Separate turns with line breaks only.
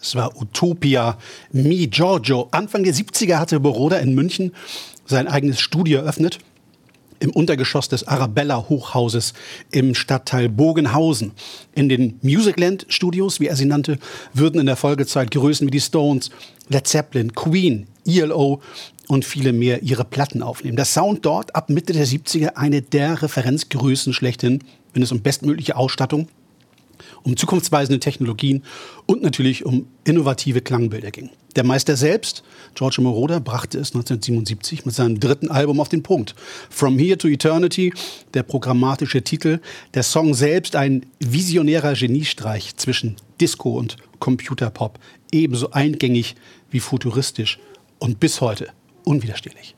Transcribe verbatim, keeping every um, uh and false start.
Es war Utopia, Mi Giorgio. Anfang der siebziger hatte Moroder in München sein eigenes Studio eröffnet. Im Untergeschoss des Arabella-Hochhauses im Stadtteil Bogenhausen. In den Musicland-Studios, wie er sie nannte, würden in der Folgezeit Größen wie die Stones, Led Zeppelin, Queen, E L O und viele mehr ihre Platten aufnehmen. Der Sound dort ab Mitte der siebziger eine der Referenzgrößen schlechthin, wenn es um bestmögliche Ausstattung, um zukunftsweisende Technologien und natürlich um innovative Klangbilder ging. Der Meister selbst, Giorgio Moroder, brachte es neunzehnhundertsiebenundsiebzig mit seinem dritten Album auf den Punkt. From Here to Eternity, der programmatische Titel, der Song selbst ein visionärer Geniestreich zwischen Disco und Computerpop, ebenso eingängig wie futuristisch und bis heute unwiderstehlich.